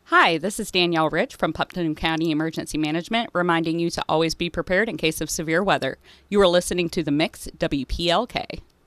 Hi, this is Danielle Rich from Putnam County Emergency Management, reminding you to always be prepared in case of severe weather. You are listening to The Mix, WPLK.